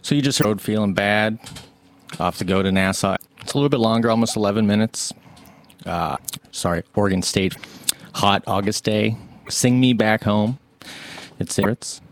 So you just rode feeling bad, off to go to Nassau. It's a little bit longer, almost 11 minutes. Oregon State. Hot August day. Sing Me Back Home. It's